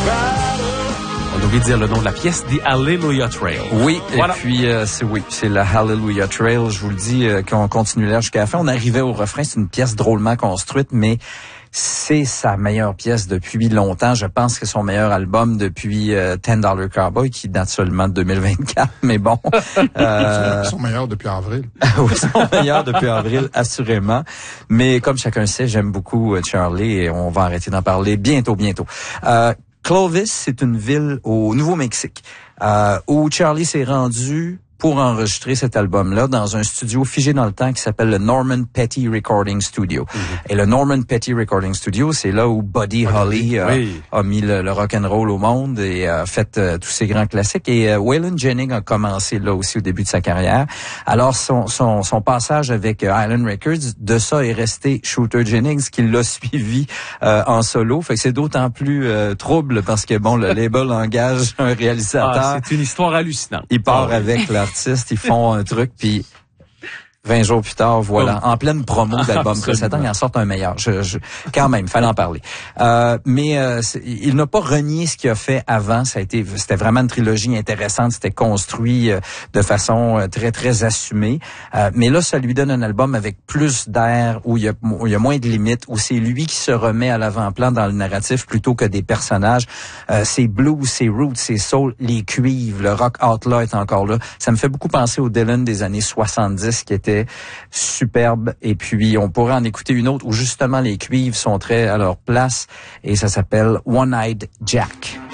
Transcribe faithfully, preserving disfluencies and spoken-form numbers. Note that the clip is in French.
On oublie de dire le nom de la pièce, The Hallelujah Trail. Oui, voilà. Et puis euh, c'est oui, c'est la Hallelujah Trail. Je vous le dis, euh, qu'on continue là jusqu'à la fin. On arrivait au refrain. C'est une pièce drôlement construite, mais c'est sa meilleure pièce depuis longtemps. Je pense que c'est son meilleur album depuis euh, ten dollar Cowboy, qui date seulement de deux mille vingt-quatre. Mais bon, euh... son meilleur depuis avril. Oui, son meilleur depuis avril, assurément. Mais comme chacun sait, j'aime beaucoup Charlie et on va arrêter d'en parler bientôt, bientôt. Euh, Clovis, c'est une ville au Nouveau-Mexique euh, où Charlie s'est rendu pour enregistrer cet album-là dans un studio figé dans le temps qui s'appelle le Norman Petty Recording Studio. Mm-hmm. Et le Norman Petty Recording Studio, c'est là où Buddy Holly euh, oui. a mis le, le rock'n'roll au monde et a fait euh, tous ses grands classiques. Et euh, Waylon Jennings a commencé là aussi au début de sa carrière. Alors, son, son, son passage avec euh, Island Records, de ça est resté Shooter Jennings qui l'a suivi euh, en solo. Fait que c'est d'autant plus euh, trouble parce que, bon, le label engage un réalisateur. Ah, c'est une histoire hallucinante. Il part oh, avec oui. l'artiste, ils font un truc, puis vingt jours plus tard, voilà, oh. en pleine promo d'album précédent, il en sort un meilleur. Je, je, quand même, il fallait en parler. Euh, mais euh, il n'a pas renié ce qu'il a fait avant. Ça a été, c'était vraiment une trilogie intéressante. C'était construit euh, de façon euh, très très assumée. Euh, mais là, ça lui donne un album avec plus d'air, où il y a, où il y a moins de limites, où c'est lui qui se remet à l'avant-plan dans le narratif plutôt que des personnages. Euh, c'est blues, c'est roots, c'est soul, les cuivres, le rock outlaw est encore là. Ça me fait beaucoup penser au Dylan des années soixante-dix qui était superbe. Et puis, on pourrait en écouter une autre où justement les cuivres sont très à leur place et ça s'appelle One-Eyed Jack.